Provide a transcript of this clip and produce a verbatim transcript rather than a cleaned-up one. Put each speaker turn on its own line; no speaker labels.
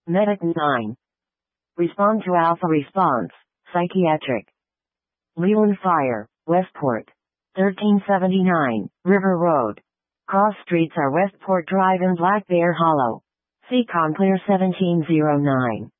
Medic nine. Respond to Alpha Response, Psychiatric. Leland Fire, Westport. thirteen seventy-nine, River Road. Cross streets are Westport Drive and Black Bear Hollow. C COM Clear seventeen oh nine.